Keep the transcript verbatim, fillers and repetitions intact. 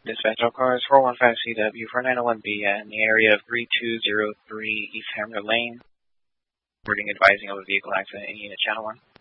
Dispatch all cars four one five C W for nine oh one B in the area of three two zero three East Hammer Lane. Reporting advising of a vehicle accident in Unit Channel one.